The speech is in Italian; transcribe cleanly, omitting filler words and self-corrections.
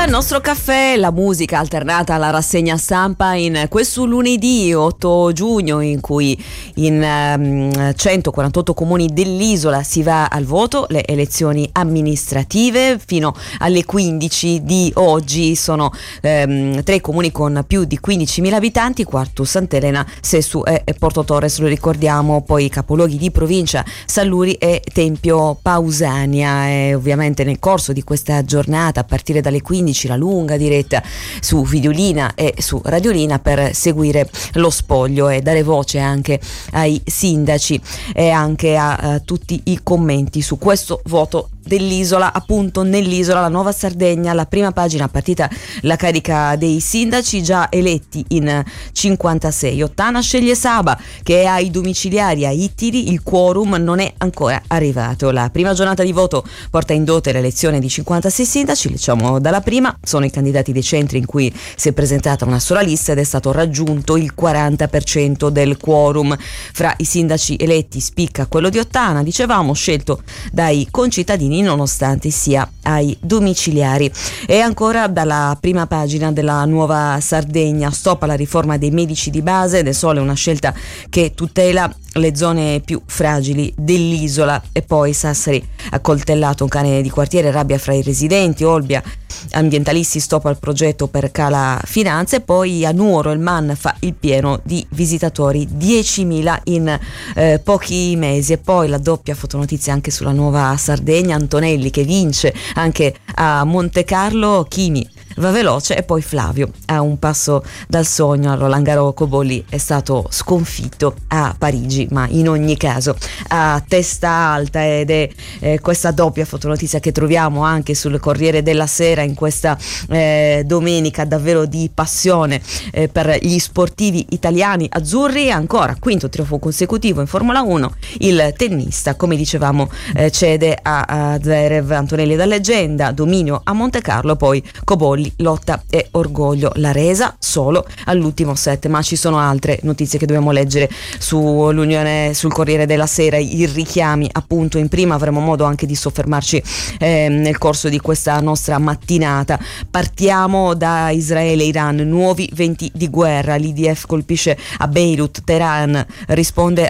il nostro caffè, la musica alternata alla rassegna stampa in questo lunedì 8 giugno in cui in 148 comuni dell'isola si va al voto, le elezioni amministrative. Fino alle 15 di oggi sono 3 comuni con più di 15.000 abitanti, Quartu, Sant'Elena, Sessu e Porto Torres, lo ricordiamo, poi capoluoghi di provincia Salluri e Tempio Pausania. E ovviamente nel corso di questa giornata, a partire dalle 15, la lunga diretta su Videolina e su Radiolina per seguire lo spoglio e dare voce anche ai sindaci e anche a tutti i commenti su questo voto dell'isola. Appunto, nell'isola, la Nuova Sardegna, la prima pagina, partita la carica dei sindaci già eletti in 56. Ottana sceglie Saba, che è ai domiciliari a Ittiri, il quorum non è ancora arrivato. La prima giornata di voto porta in dote l'elezione di 56 sindaci. Diciamo dalla prima, sono i candidati dei centri in cui si è presentata una sola lista ed è stato raggiunto il 40% del quorum. Fra i sindaci eletti spicca quello di Ottana, dicevamo, scelto dai concittadini nonostante sia ai domiciliari. E ancora dalla prima pagina della Nuova Sardegna, stop alla riforma dei medici di base, del Sole una scelta che tutela le zone più fragili dell'isola. E poi Sassari, accoltellato un cane di quartiere, rabbia fra i residenti. Olbia, ambientalisti, stop al progetto per Cala Finanze. Poi a Nuoro il MAN fa il pieno di visitatori, 10.000 in pochi mesi. E poi la doppia fotonotizia anche sulla Nuova Sardegna, Antonelli che vince anche a Montecarlo, Chini va veloce e poi Flavio a un passo dal sogno. Roland Garros, Cobolli è stato sconfitto a Parigi, ma in ogni caso a testa alta. Ed è questa doppia fotonotizia che troviamo anche sul Corriere della Sera in questa domenica davvero di passione per gli sportivi italiani azzurri. Ancora quinto trionfo consecutivo in Formula 1, il tennista, come dicevamo, cede a Zverev. Antonelli da leggenda, dominio a Montecarlo, poi Cobolli, lotta e orgoglio. La resa solo all'ultimo set, ma ci sono altre notizie che dobbiamo leggere sul Corriere della Sera. I richiami appunto in prima, avremo modo anche di soffermarci nel corso di questa nostra mattinata. Partiamo da Israele e Iran, nuovi venti di guerra. L'IDF colpisce a Beirut, Teheran risponde